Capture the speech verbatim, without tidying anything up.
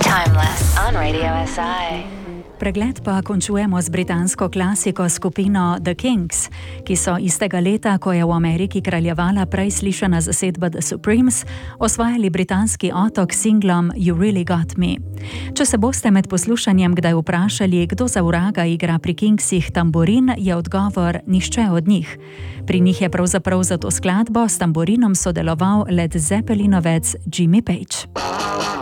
Timeless on Radio S I. Pregled pa končujemo z britansko klasiko skupino The Kinks, ki so istega leta, ko je v Ameriki kraljevala prej slišana zasedba The Supremes, osvajali britanski otok s singlom You Really Got Me. Če se boste med poslušanjem kdaj vprašali, kdo za vraga igra pri Kingsih tamburin, je odgovor nihče od njih. Pri njih je pravzaprav za to skladbo s tamburinom sodeloval Led Zeppelinovec Jimmy Page.